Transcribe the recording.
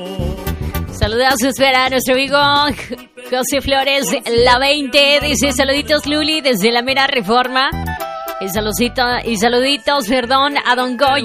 Saludos, espera a nuestro amigo José Flores, la 20, dice saluditos Luli desde la mera Reforma. Y saluditos, a Don Goy.